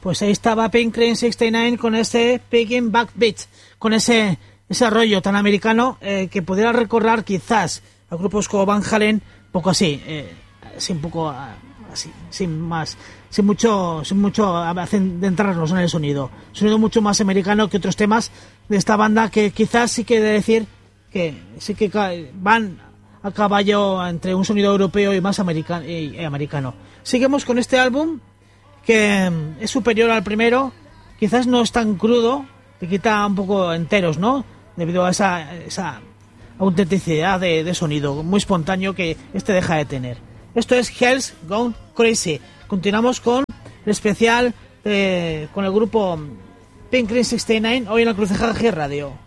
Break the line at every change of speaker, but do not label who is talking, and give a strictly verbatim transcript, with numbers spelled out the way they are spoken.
Pues ahí estaba Pink Cream sesenta y nueve con ese Picking Back Beat, con ese ese rollo tan americano eh, que pudiera recordar quizás a grupos como Van Halen, poco así, eh, así un poco así, sin más, sin mucho, sin mucho adentrarnos en el sonido, sonido mucho más americano que otros temas de esta banda que quizás sí que he de decir que sí que van a caballo entre un sonido europeo y más americano, y americano. Seguimos con este álbum que es superior al primero, quizás no es tan crudo, te quita un poco enteros, ¿no? Debido a esa, esa autenticidad de, de sonido muy espontáneo que este deja de tener. Esto es Hell's Gone Crazy. Continuamos con el especial eh, con el grupo Pink Cream sesenta y nueve hoy en la Cruceja G Radio.